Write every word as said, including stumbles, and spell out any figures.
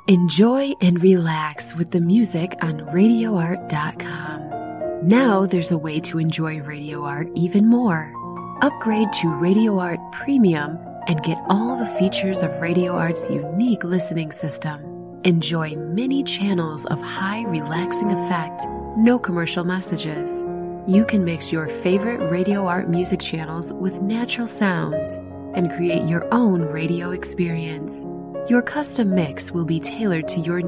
Enjoy and relax with the music on radio art dot com. Now there's a way to enjoy Radio Art even more. Upgrade to Radio Art Premium and get all the features of Radio Art's unique listening system. Enjoy many channels of high relaxing effect, no commercial messages. You can mix your favorite Radio Art music channels with natural sounds and create your own radio experience. Your custom mix will be tailored to your